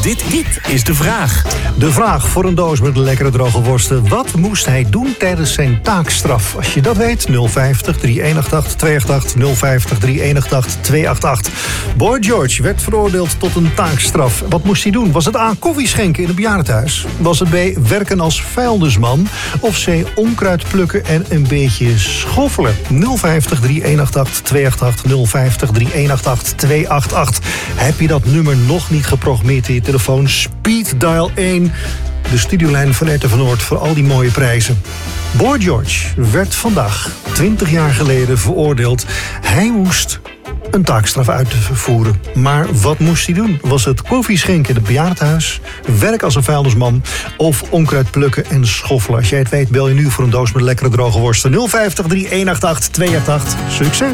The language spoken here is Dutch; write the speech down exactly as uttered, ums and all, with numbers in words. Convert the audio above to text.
Dit, dit is de vraag. De vraag voor een doos met lekkere droge worsten. Wat moest hij doen tijdens zijn taakstraf? Als je dat weet, nul vijftig, drie eenenachttachtig, tweeënachttachtig, nul vijftig, drie eenenachttachtig, tweeënachttachtig. Boy George werd veroordeeld tot een taakstraf. Wat moest hij doen? Was het A, koffie schenken in een bejaardentehuis? Was het B, werken als vuilnisman? Of C, onkruid plukken en een beetje schoffelen? nul vijftig, drie eenenachttachtig, tweeënachttachtig, nul vijftig, drie eenenachttachtig, tweeënachttachtig. Heb je dat nummer nog niet geprogrammeerd in je telefoon? Speed dial één. De studiolijn van R T L Noord voor al die mooie prijzen. Boy George werd vandaag, twintig jaar geleden, veroordeeld. Hij moest een taakstraf uitvoeren. Maar wat moest hij doen? Was het koffie schenken in het bejaardentehuis, werk als een vuilnisman of onkruid plukken en schoffelen? Als jij het weet, bel je nu voor een doos met lekkere droge worsten. nul vijftig, drie eenenachttachtig, tweeënachttachtig. Succes!